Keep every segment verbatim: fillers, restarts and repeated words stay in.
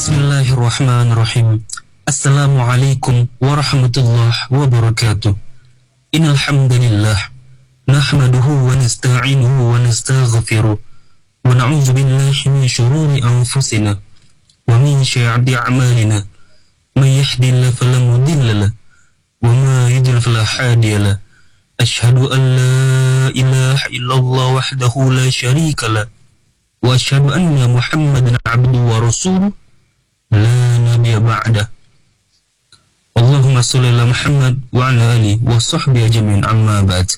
Bismillahirrahmanirrahim. Assalamualaikum warahmatullahi wabarakatuh. Innal hamdalillah nahmaduhu wa nasta'inuhu wa nastaghfiruh wa na'udzu billahi min shururi anfusina wa min sayyiati a'malina. May yahdihillahu fala mudilla lahu wa may yudlil fala hadiya lahu. Asyhadu an la ilaha illallah wahdahu la syarika lahu wa asyhadu anna Muhammadan 'abduhu wa rasuluh la nabiyya ba'da. Allahumma sholli ala Muhammad wa ala alihi wa sahbihi ajmain, amma ba'd.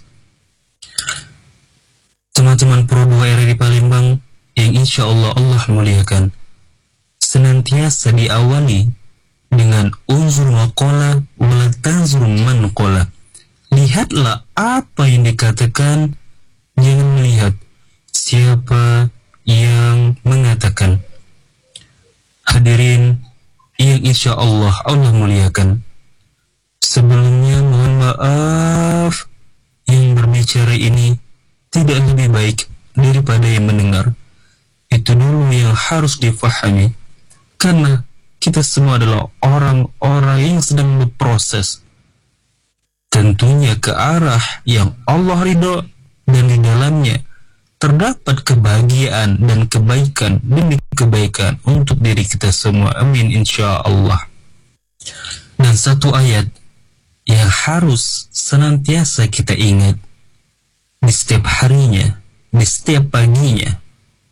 Teman-teman Pro dua R di Palembang yang insya Allah Allah muliakan, senantiasa diawali dengan unzur maqala wala tanzur man qala. Lihatlah apa yang dikatakan, jangan melihat siapa yang mengatakan. Hadirin yang insya Allah Allah muliakan, sebelumnya mohon maaf, yang berbicara ini tidak lebih baik daripada yang mendengar. Itu dulu yang harus difahami, karena kita semua adalah orang-orang yang sedang berproses, tentunya ke arah yang Allah ridho, dan di dalamnya terdapat kebahagiaan dan kebaikan demi kebaikan untuk diri kita semua. Amin insya Allah. Dan satu ayat yang harus senantiasa kita ingat di setiap harinya, di setiap paginya,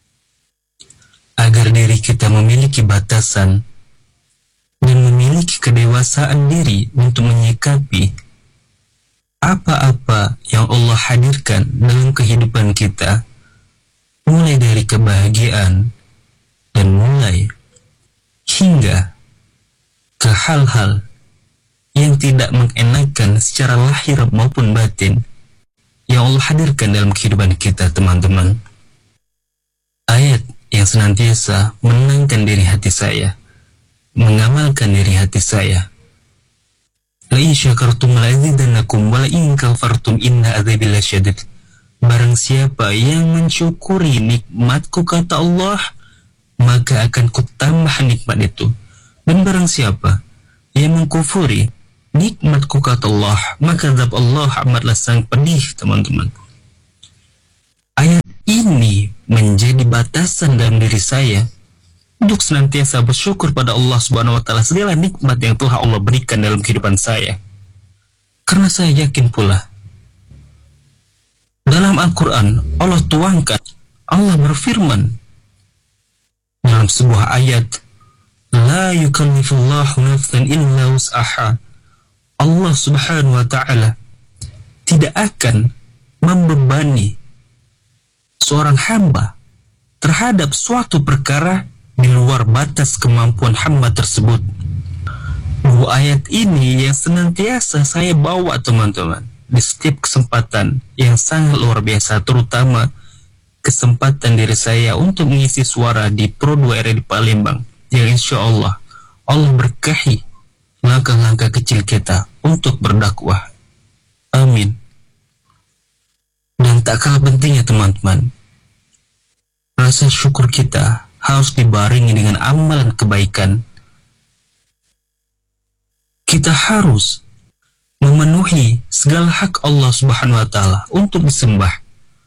agar diri kita memiliki batasan dan memiliki kedewasaan diri untuk menyikapi apa-apa yang Allah hadirkan dalam kehidupan kita, mulai dari kebahagiaan dan mulai hingga ke hal-hal yang tidak mengenakan secara lahir maupun batin yang Allah hadirkan dalam kehidupan kita, teman-teman. Ayat yang senantiasa menenangkan diri hati saya, mengamalkan diri hati saya. La in syakartum la azidannakum wa la in kafartum inna adzabi lasyadid. Barang siapa yang mensyukuri nikmatku, kata Allah, maka akan kutambah nikmat itu. Dan barang siapa yang mengkufuri nikmatku, kata Allah, maka azab Allah amatlah sangat pedih, teman-teman. Ayat ini menjadi batasan dalam diri saya untuk senantiasa bersyukur pada Allah Subhanahu wa taala segala nikmat yang telah Allah berikan dalam kehidupan saya. Karena saya yakin pula dalam Al-Quran Allah tuangkan, Allah berfirman dalam sebuah ayat, la yukallifullahu nafsan illa wus'aha. Allah Subhanahu wa ta'ala tidak akan membebani seorang hamba terhadap suatu perkara di luar batas kemampuan hamba tersebut. Dua ayat ini yang senantiasa saya bawa, teman-teman, di setiap kesempatan yang sangat luar biasa, terutama kesempatan diri saya untuk mengisi suara di Pro dua R di Palembang, yang insya Allah Allah berkahi langkah-langkah kecil kita untuk berdakwah. Amin. Dan tak kalah pentingnya, teman-teman, rasa syukur kita harus dibarengi dengan amalan kebaikan. Kita harus memenuhi segala hak Allah Subhanahu wa taala untuk disembah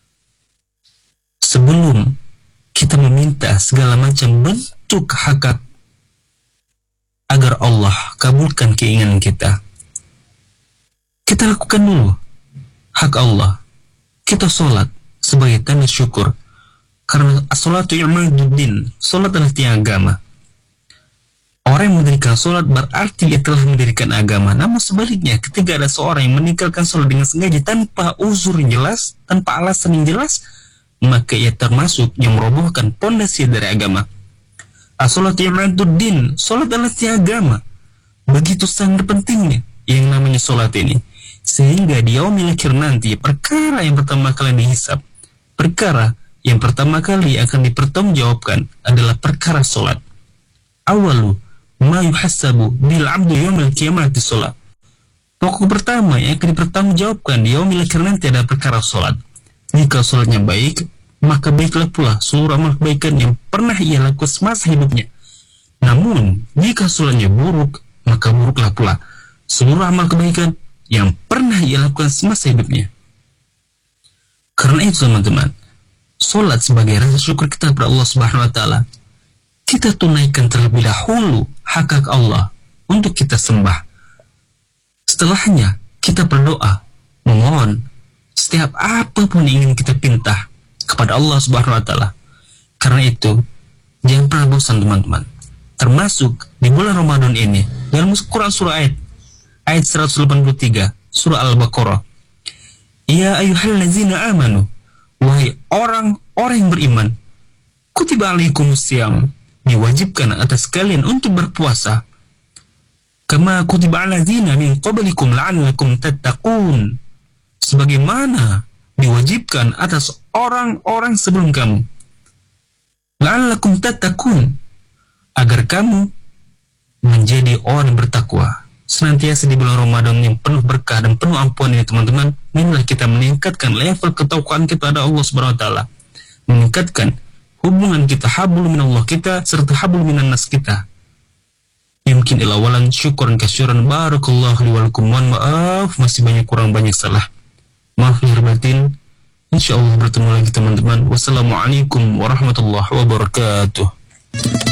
sebelum kita meminta segala macam bentuk hak agar Allah kabulkan keinginan kita. Kita lakukan dulu hak Allah. Kita sholat sebagai tanda syukur, karena as-sholatu imaduddin, sholat adalah tiang agama. Orang yang mendirikan sholat berarti dia telah mendirikan agama. Namun sebaliknya, ketika ada seorang yang meninggalkan sholat dengan sengaja tanpa uzur yang jelas, tanpa alasan yang jelas, maka ia termasuk yang merobohkan pondasi dari agama. As-sholatu imaduddin, sholat adalah tiang agama. Begitu sangat pentingnya yang namanya sholat ini, sehingga di yaumil akhir nanti perkara yang pertama kali dihisab, perkara yang pertama kali akan dipertanggungjawabkan adalah perkara sholat. Awalu ma yuhassabu bil abdu yaumil qiyamati sholat. Pokok pertama yang akan dipertanggungjawabkan di yaumil akhir nanti adalah perkara sholat. Jika sholatnya baik, maka baiklah pula seluruh amal kebaikan yang pernah ia lakukan semasa hidupnya. Namun, jika sholatnya buruk, maka buruklah pula seluruh amal kebaikan yang pernah ia lakukan semasa hidupnya. Karena itu teman-teman, sholat sebagai rasa syukur kita kepada Allah Subhanahu wa Ta'ala, kita tunaikan terlebih dahulu hak-hak Allah untuk kita sembah. Setelahnya, kita berdoa, memohon setiap apapun yang ingin kita pinta kepada Allah Subhanahu wa Ta'ala. Karena itu, jangan pernah bosan teman-teman. Termasuk di bulan Ramadan ini, dalam Quran surah ayat ayat seratus delapan puluh tiga surah Al-Baqarah, ya ayyuhallazina amanu, wahai orang-orang yang beriman, kutiba alaikumusiyam, diwajibkan atas kalian untuk berpuasa, kama kutiba alazina min qablikum la'allakum tattaqun, sebagaimana diwajibkan atas orang-orang sebelum kamu, la'allakum tattaqun, agar kamu menjadi orang yang bertakwa. Senantiasa di bulan Ramadan yang penuh berkah dan penuh ampunan ini teman-teman, inilah kita meningkatkan level ketakwaan kita pada Allah Subhanahu wa Ta'ala, meningkatkan hubungan kita, hablum minallah kita serta hablum minan nas kita. Yumkin ila walan syukuran kasyuran. Barakallahu li wa lakum. Mohon maaf masih banyak kurang banyak salah, maaf lahir batin. Insyaallah bertemu lagi teman-teman. Wassalamualaikum warahmatullahi wabarakatuh.